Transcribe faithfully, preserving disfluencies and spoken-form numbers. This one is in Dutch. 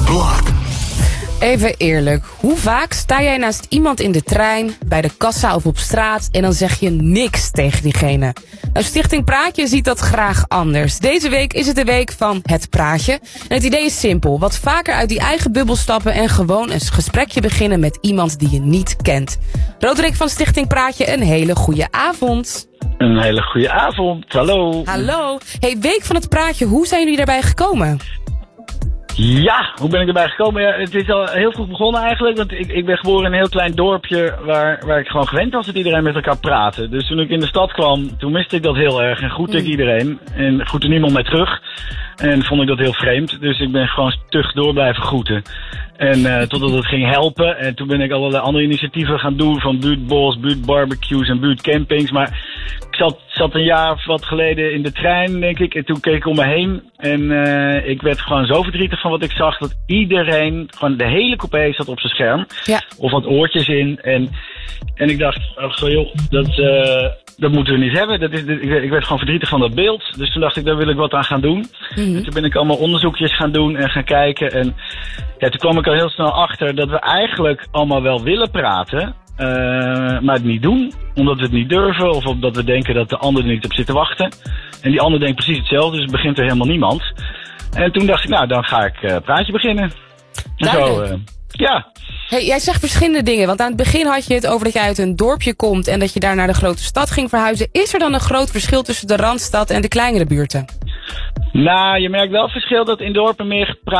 Blok. Even eerlijk, hoe vaak sta jij naast iemand in de trein, bij de kassa of op straat en dan zeg je niks tegen diegene? Nou, Stichting Praatje ziet dat graag anders. Deze week is het de week van het praatje. En het idee is simpel, wat vaker uit die eigen bubbel stappen en gewoon een gesprekje beginnen met iemand die je niet kent. Roderick van Stichting Praatje, een hele goede avond. Een hele goede avond, hallo. Hallo. Hey, week van het praatje, hoe zijn jullie daarbij gekomen? Ja, hoe ben ik erbij gekomen? Ja, het is al heel vroeg begonnen eigenlijk, want ik, ik ben geboren in een heel klein dorpje waar, waar ik gewoon gewend was dat iedereen met elkaar praatte. Dus toen ik in de stad kwam, toen miste ik dat heel erg en groette ik iedereen en groette niemand mij terug. En vond ik dat heel vreemd, dus ik ben gewoon stug door blijven groeten. En uh, totdat het ging helpen en toen ben ik allerlei andere initiatieven gaan doen van buurtbos, buurtbarbecues en buurtcampings. Maar ik zat, zat een jaar of wat geleden in de trein, denk ik, en toen keek ik om me heen. En uh, ik werd gewoon zo verdrietig van wat ik zag, dat iedereen, gewoon de hele coupé zat op zijn scherm. Ja. Of had oortjes in. En, en ik dacht, oh joh, dat, uh, dat moeten we niet hebben. Dat is, ik, ik werd gewoon verdrietig van dat beeld. Dus toen dacht ik, daar wil ik wat aan gaan doen. Mm-hmm. En toen ben ik allemaal onderzoekjes gaan doen en gaan kijken. En ja, toen kwam ik al heel snel achter dat we eigenlijk allemaal wel willen praten. Uh, maar het niet doen, omdat we het niet durven of omdat we denken dat de ander er niet op zit te wachten. En die ander denkt precies hetzelfde, dus begint er helemaal niemand. En toen dacht ik, nou, dan ga ik uh, praatje beginnen. Zo, uh, ja. Hey, jij zegt verschillende dingen, want aan het begin had je het over dat je uit een dorpje komt en dat je daar naar de grote stad ging verhuizen. Is er dan een groot verschil tussen de Randstad en de kleinere buurten? Nou, je merkt wel verschil dat in dorpen meer gepraat